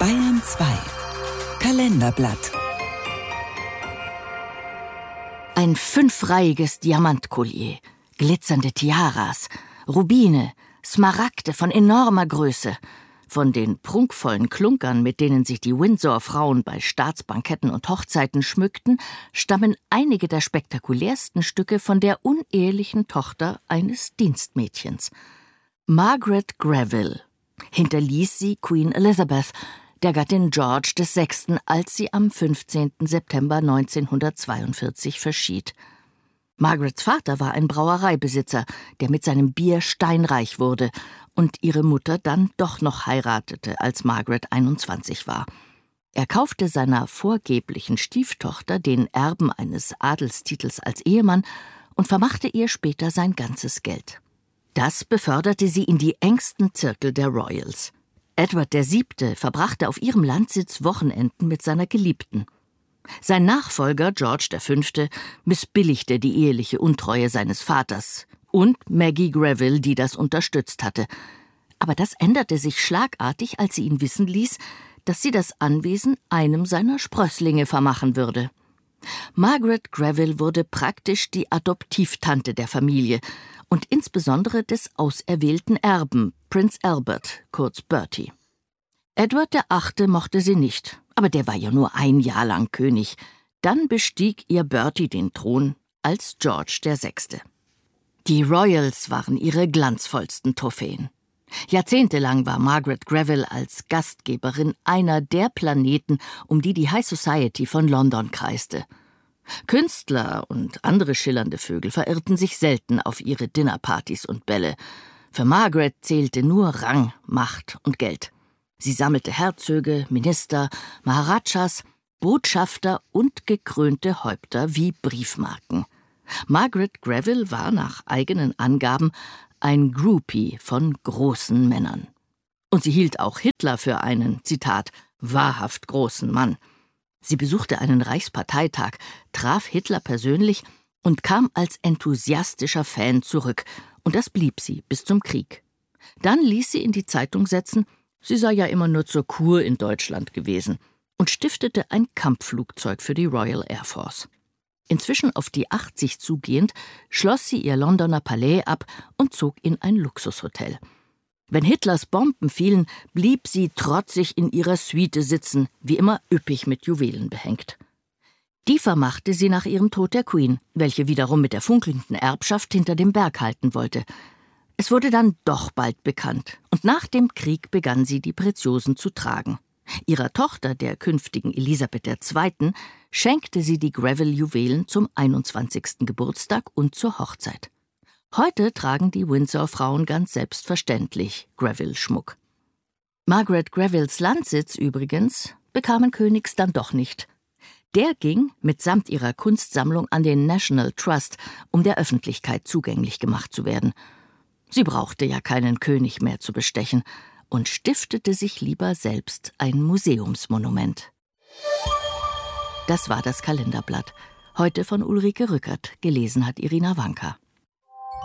Bayern 2 Kalenderblatt. Ein 5-reihiges Diamantkollier, glitzernde Tiaras, Rubine, Smaragde von enormer Größe. Von den prunkvollen Klunkern, mit denen sich die Windsor-Frauen bei Staatsbanketten und Hochzeiten schmückten, stammen einige der spektakulärsten Stücke von der unehelichen Tochter eines Dienstmädchens. Margaret Greville hinterließ sie Queen Elizabeth, der Gattin George VI., als sie am 15. September 1942 verschied. Margarets Vater war ein Brauereibesitzer, der mit seinem Bier steinreich wurde und ihre Mutter dann doch noch heiratete, als Margaret 21 war. Er kaufte seiner vorgeblichen Stieftochter den Erben eines Adelstitels als Ehemann und vermachte ihr später sein ganzes Geld. Das beförderte sie in die engsten Zirkel der Royals. Edward VII. Verbrachte auf ihrem Landsitz Wochenenden mit seiner Geliebten. Sein Nachfolger, George V., missbilligte die eheliche Untreue seines Vaters und Maggie Greville, die das unterstützt hatte. Aber das änderte sich schlagartig, als sie ihn wissen ließ, dass sie das Anwesen einem seiner Sprösslinge vermachen würde. Margaret Greville wurde praktisch die Adoptivtante der Familie und insbesondere des auserwählten Erben, Prinz Albert, kurz Bertie. Edward VIII. Mochte sie nicht, aber der war ja nur ein Jahr lang König. Dann bestieg ihr Bertie den Thron als George VI. Die Royals waren ihre glanzvollsten Trophäen. Jahrzehntelang war Margaret Greville als Gastgeberin einer der Planeten, um die High Society von London kreiste. Künstler und andere schillernde Vögel verirrten sich selten auf ihre Dinnerpartys und Bälle. Für Margaret zählte nur Rang, Macht und Geld. Sie sammelte Herzöge, Minister, Maharajas, Botschafter und gekrönte Häupter wie Briefmarken. Margaret Greville war nach eigenen Angaben ein Groupie von großen Männern. Und sie hielt auch Hitler für einen, Zitat, wahrhaft großen Mann. Sie besuchte einen Reichsparteitag, traf Hitler persönlich und kam als enthusiastischer Fan zurück. Und das blieb sie bis zum Krieg. Dann ließ sie in die Zeitung setzen, sie sei ja immer nur zur Kur in Deutschland gewesen, und stiftete ein Kampfflugzeug für die Royal Air Force. Inzwischen auf die 80 zugehend, schloss sie ihr Londoner Palais ab und zog in ein Luxushotel. Wenn Hitlers Bomben fielen, blieb sie trotzig in ihrer Suite sitzen, wie immer üppig mit Juwelen behängt. Die vermachte sie nach ihrem Tod der Queen, welche wiederum mit der funkelnden Erbschaft hinter dem Berg halten wollte. Es wurde dann doch bald bekannt, und nach dem Krieg begann sie, die Preziosen zu tragen. Ihrer Tochter, der künftigen Elisabeth II., schenkte sie die Greville-Juwelen zum 21. Geburtstag und zur Hochzeit. Heute tragen die Windsor-Frauen ganz selbstverständlich Greville-Schmuck. Margaret Grevilles Landsitz übrigens bekamen Königs dann doch nicht. Der ging mitsamt ihrer Kunstsammlung an den National Trust, um der Öffentlichkeit zugänglich gemacht zu werden. Sie brauchte ja keinen König mehr zu bestechen und stiftete sich lieber selbst ein Museumsmonument. Das war das Kalenderblatt. Heute von Ulrike Rückert, gelesen hat Irina Wanka.